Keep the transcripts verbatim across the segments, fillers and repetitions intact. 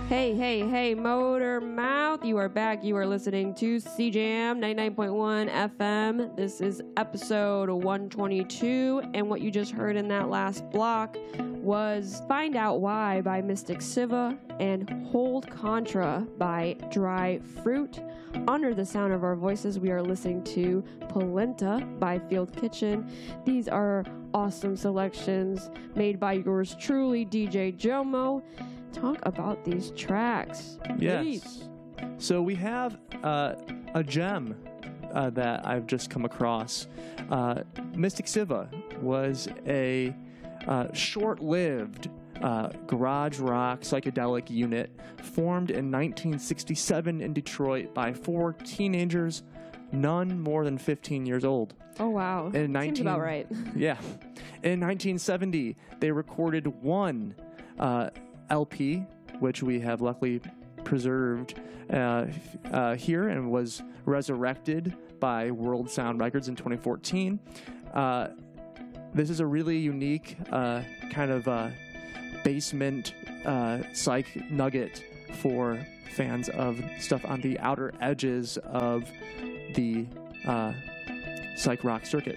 Hey, hey, hey, Motor Mouth, you are back. You are listening to C J M ninety-nine point one F M. This is episode one twenty-two, and what you just heard in that last block was Find Out Why by Mystic Siva and Hold Contra by Dry Fruit. Under the sound of our voices, we are listening to Polenta by Field Kitchen. These are awesome selections made by yours truly, D J Jomo. Talk about these tracks. Yes. So we have uh, a gem uh, that I've just come across. Uh, Mystic Siva was a uh, short-lived uh, garage rock psychedelic unit formed in nineteen sixty-seven in Detroit by four teenagers, none more than fifteen years old. Oh, wow. In nineteen nineteen Seems about right. Yeah. In nineteen seventy, they recorded one uh, L P, which we have luckily preserved uh, uh, here and was resurrected by World Sound Records in twenty fourteen. Uh, this is a really unique uh, kind of uh, basement uh, psych nugget for fans of stuff on the outer edges of the uh, psych rock circuit.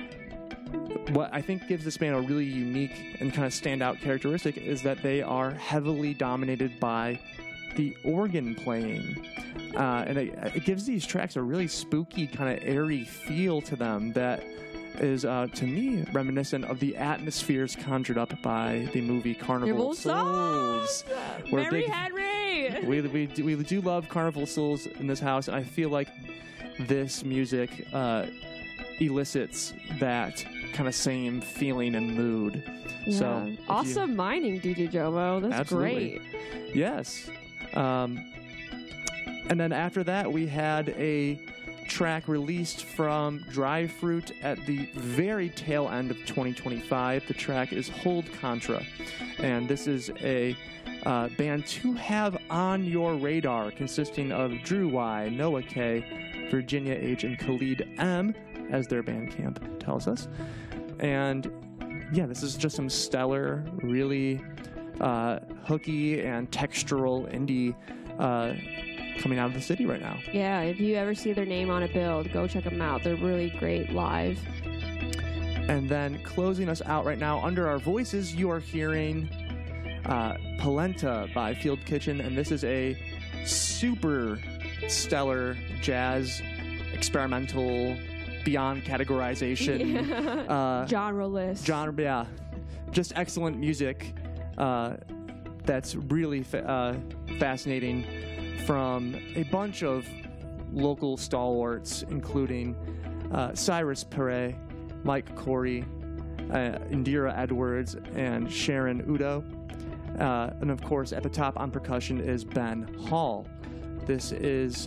What I think gives this band a really unique and kind of standout characteristic is that they are heavily dominated by the organ playing. Uh, and it, it gives these tracks a really spooky, kind of airy feel to them that is, uh, to me, reminiscent of the atmospheres conjured up by the movie Carnival Souls. Mary big, Henry! We, we, do, we do love Carnival Souls in this house, and I feel like this music uh, elicits that kind of same feeling and mood. Yeah. So awesome you, mining, D J Jomo. That's absolutely. Great. Yes. Um, and then after that, we had a track released from Dry Fruit at the very tail end of twenty twenty-five. The track is Hold Contra. And this is a uh, band to have on your radar, consisting of Drew Y, Noah K, Virginia H, and Khalid M, as their Bandcamp tells us. And yeah, this is just some stellar, really uh, hooky and textural indie uh, coming out of the city right now. Yeah, if you ever see their name on a bill, go check them out. They're really great live. And then closing us out right now, under our voices, you are hearing uh, Polenta by Field Kitchen, and this is a super stellar jazz experimental beyond categorization. Yeah. Uh, genre list. Genre, yeah. Just excellent music uh, that's really fa- uh, fascinating from a bunch of local stalwarts, including uh, Cyrus Pere, Mike Corey, uh, Indira Edwards, and Sharon Udo. Uh, and of course, at the top on percussion is Ben Hall. This is...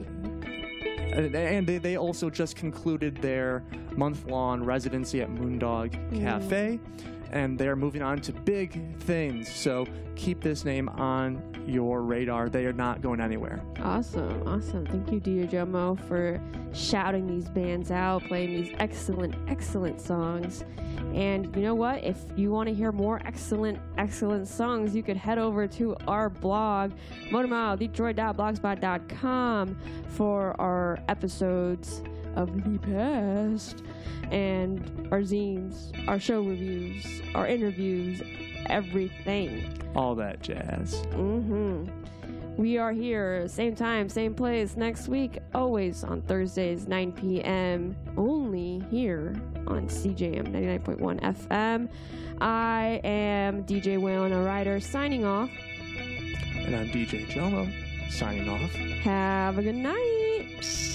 And they, they also just concluded their month-long residency at Moondog Cafe, mm. and they're moving on to big things. So keep this name on your radar. They are not going anywhere. Awesome, awesome. Thank you, D J Jomo, for shouting these bands out, playing these excellent, excellent songs. And you know what? If you want to hear more excellent, excellent songs, you could head over to our blog, motormouth detroit dot blogspot dot com, for our episodes of the past and our zines, our show reviews, our interviews, everything. All that jazz. Mm-hmm. We are here, same time, same place, next week, always on Thursdays, nine p.m., only here on C J M ninety-nine point one F M. I am D J Waylon Ryder, signing off. And I'm D J Jomo, signing off. Have a good night.